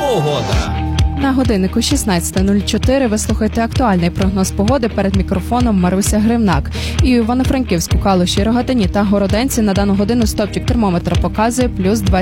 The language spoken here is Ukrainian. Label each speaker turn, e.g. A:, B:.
A: погода.
B: На годиннику 16:04 ви слухаєте актуальний прогноз погоди. Перед мікрофоном Маруся Гривнак. І у Івано-Франківську, Калуші, Рогатині та Городенці на дану годину стопчик термометра показує плюс 20.